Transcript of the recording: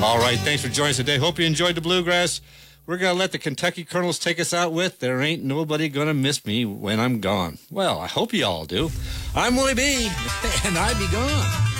All right, thanks for joining us today. Hope you enjoyed the bluegrass. We're going to let the Kentucky Colonels take us out with There Ain't Nobody Gonna Miss Me When I'm Gone. Well, I hope you all do. I'm Willie B, and I be gone.